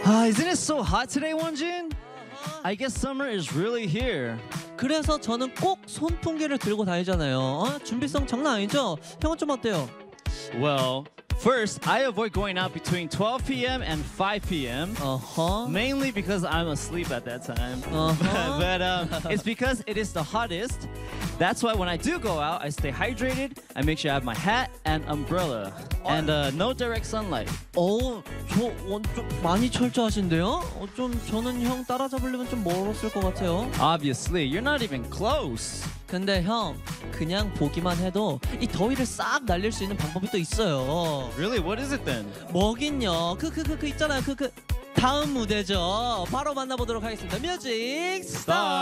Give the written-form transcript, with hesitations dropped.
Isn't it so hot today, Wonjin? I guess summer is really here. 그래서 저는 꼭 손풍기를 들고 다니잖아요. 준비성 장난 아니죠? 형은 좀 어때요? Well, first, I avoid going out between 12 p.m. and 5 p.m. Mainly because I'm asleep at that time. But it's because it is the hottest. That's why when I do go out, I stay hydrated. I make sure I have my hat and umbrella. And no direct sunlight. 저 좀 많이 철저하신데요? 저는 형 따라잡으려면 좀 멀었을 것 같아요. Obviously, you're not even close. 근데 형, 그냥 보기만 해도 이 더위를 싹 날릴 수 있는 방법이 또 있어요. Really? What is it then? 뭐긴요. 있잖아요. 다음 무대죠. 바로 만나보도록 하겠습니다. 뮤직 스타트!